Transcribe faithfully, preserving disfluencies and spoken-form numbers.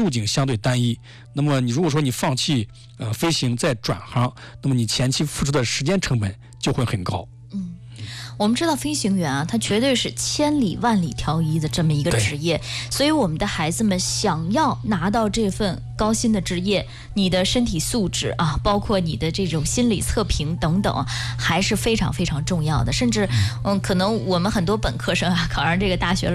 路径相对单一。那么你如果说你放弃呃飞行再转行，那么你前期付出的时间成本就会很高。 嗯，我们知道飞行员啊，他绝对是千里万里挑一的这么一个职业，所以我们的孩子们想要拿到这份高薪的职业，你的身体素质啊，包括你的这种心理测评等等，还是非常非常重要的。甚至，嗯，可能我们很多本科生啊，考上这个大学了。